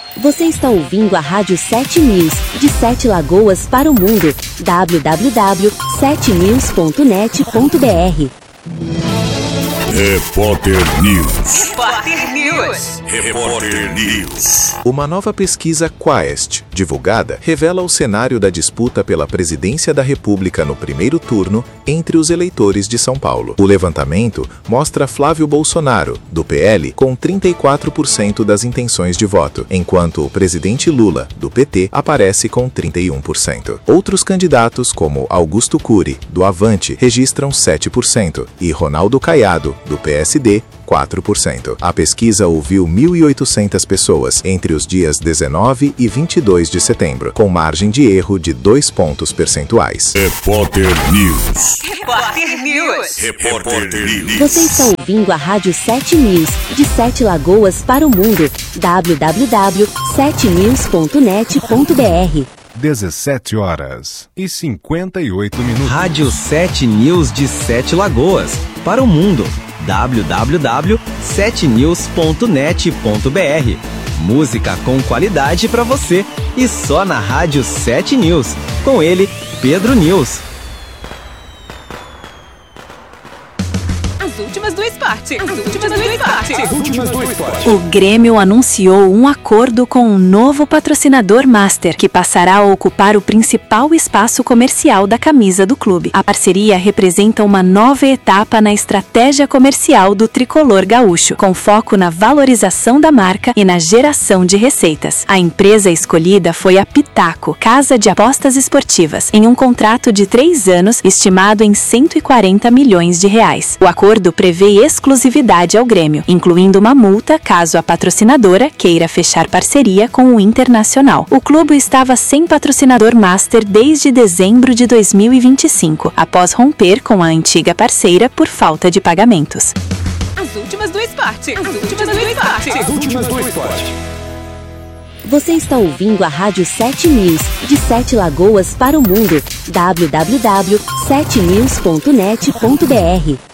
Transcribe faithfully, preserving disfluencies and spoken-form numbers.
Você está ouvindo a Rádio sete News, de Sete Lagoas para o mundo. w w w ponto sete news ponto net ponto b r. Repórter News. Repórter News. Repórter News. Uma nova pesquisa Quaest, divulgada, revela o cenário da disputa pela presidência da República no primeiro turno entre os eleitores de São Paulo. O levantamento mostra Flávio Bolsonaro, do P L, com trinta e quatro por cento das intenções de voto, enquanto o presidente Lula, do P T, aparece com trinta e um por cento. Outros candidatos, como Augusto Cury, do Avante, registram sete por cento e Ronaldo Caiado, do P S D, quatro por cento. A pesquisa ouviu mil e oitocentas pessoas entre os dias dezenove e vinte e dois de setembro, com margem de erro de dois pontos percentuais. Repórter News. Repórter News. Repórter News. Você está ouvindo a Rádio sete News, de Sete Lagoas para o mundo. w w w ponto sete news ponto net ponto b r. dezessete horas e cinquenta e oito minutos. Rádio sete News de Sete Lagoas para o mundo. w w w ponto sete news ponto net ponto b r. Música com qualidade para você e só na Rádio sete News. Com ele, Pedro News. As últimas do esporte. As últimas do esporte. As últimas do esporte. O Grêmio anunciou um acordo com um novo patrocinador master, que passará a ocupar o principal espaço comercial da camisa do clube. A parceria representa uma nova etapa na estratégia comercial do tricolor gaúcho, com foco na valorização da marca e na geração de receitas. A empresa escolhida foi a Pitaco, casa de apostas esportivas, em um contrato de três anos estimado em cento e quarenta milhões de reais. O acordo prevê exclusividade ao Grêmio, incluindo uma multa caso a patrocinadora queira fechar parceria com o Internacional. O clube estava sem patrocinador master desde dezembro de dois mil e vinte e cinco, após romper com a antiga parceira por falta de pagamentos. As últimas do esporte. As últimas do esporte. As últimas do esporte. Você está ouvindo a Rádio sete News, de Sete Lagoas para o mundo. w w w ponto sete news ponto net ponto b r.